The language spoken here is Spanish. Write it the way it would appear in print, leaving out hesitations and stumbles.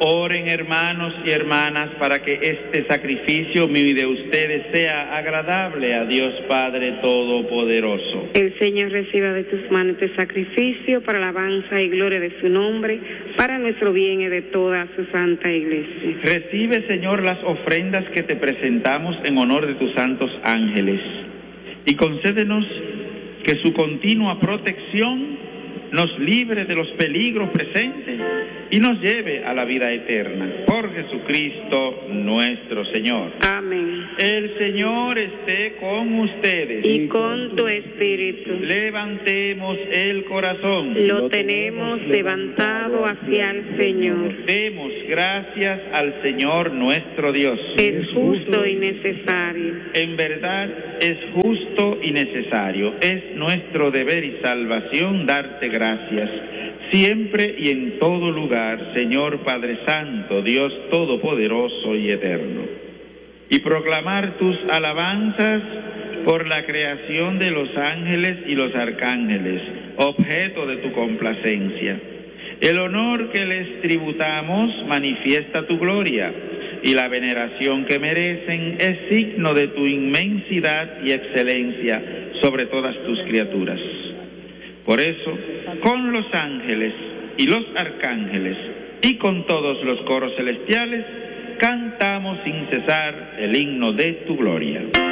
Oren, hermanos y hermanas, para que este sacrificio mío y de ustedes sea agradable a Dios Padre Todopoderoso. El Señor reciba de tus manos este sacrificio para alabanza y gloria de su nombre, para nuestro bien y de toda su santa iglesia. Recibe, Señor, las ofrendas que te presentamos en honor de tus santos ángeles, y concédenos que su continua protección nos libre de los peligros presentes y nos lleve a la vida eterna. Por Jesucristo nuestro Señor. Amén. El Señor esté con ustedes. Y con tu espíritu. Levantemos el corazón. Lo tenemos levantado hacia el Señor. Demos gracias al Señor nuestro Dios. Es justo y necesario. En verdad es justo y necesario. Es nuestro deber y salvación darte gracias, siempre y en todo lugar, Señor Padre Santo, Dios Todopoderoso y Eterno. Y proclamar tus alabanzas por la creación de los ángeles y los arcángeles, objeto de tu complacencia. El honor que les tributamos manifiesta tu gloria, y la veneración que merecen es signo de tu inmensidad y excelencia sobre todas tus criaturas. Por eso, con los ángeles y los arcángeles y con todos los coros celestiales, cantamos sin cesar el himno de tu gloria.